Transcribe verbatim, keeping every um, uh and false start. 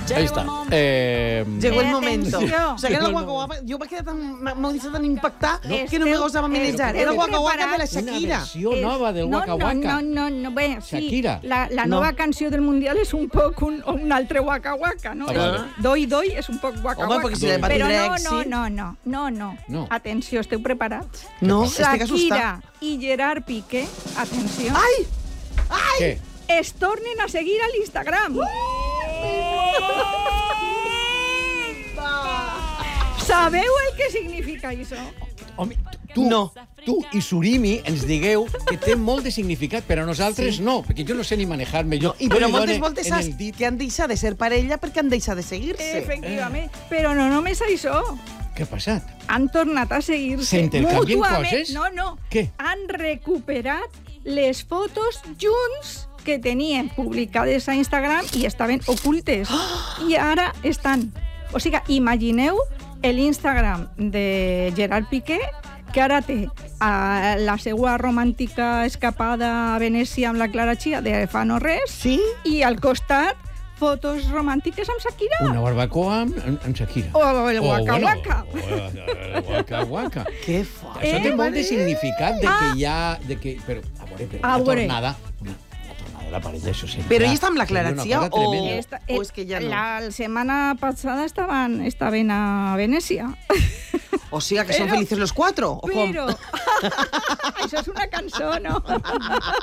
Ahí está. Eh... Llegó el momento. Atenció. O sea, que era el Waka Waka. Yo me quedé tan, m'ho deixat tan impactat que no me gosava manejar. Era el Waka Waka de la Shakira. Una versió nova del no, Waka no, Waka. No, no, no, bé, sí. Shakira. La, la No. nova canció del Mundial és un poc un, un altre Waka Waka, no? Ah, vale. Doi Doi és un poc Waka Home, Waka. perquè si li va Però tindre no, no, èxit... no, no, no, no, No. Atenció, esteu preparats? No, estic assustat. Shakira i Gerard Piqué, atenció, Ai! Què? es tornen a seguir a l'Instagram. Sabeu el que significa això? Home, tu, No. tu i Surimi ens digueu que té molt de significat, però a nosaltres Sí. no, perquè jo no sé ni manejar-me. Jo, I però jo li moltes done voltes en has, el dit. que han deixat de ser parella perquè han deixat de seguir-se. Efectivament. Però no només això. Què ha passat? Han tornat a seguir-se S'intercanvien mútuament. coses? No, no. Què? Han recuperat les fotos junts que tenien publicades a Instagram i estaven ocultes. I ara estan. O sigui, imagineu l'Instagram de Gerard Piqué, que ara té a la seva romàntica escapada a Venècia amb la Clara Chia de fa no res, Sí? i al costat fotos romàntiques amb Shakira. Una barbacoa amb, amb Shakira. O el O, Waka bueno, Waka. o el Waka Waka. Que fort. Això té Eh, molt de vale. significat de Ah. que hi ha... De que, però, a veure, però A la veure. tornada... La tornada de la parella, això sempre... Però ella està amb la Clara seria una Chia cosa o- tremenda. Esta- o és que ja no? La setmana passada estaven, estaven a Venècia. O sigui, que són Però- felices los cuatro, o com? Però... Això és una cançó, no?